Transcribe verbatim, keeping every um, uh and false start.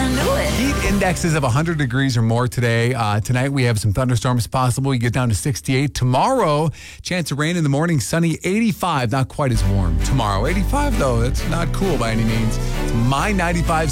I knew it. Heat indexes of one hundred degrees or more today. Uh, tonight we have some thunderstorms possible. You get down to sixty-eight. Tomorrow, chance of rain in the morning, sunny, eighty-five. Not quite as warm tomorrow. eighty-five, though, that's not cool by any means. It's My ninety-five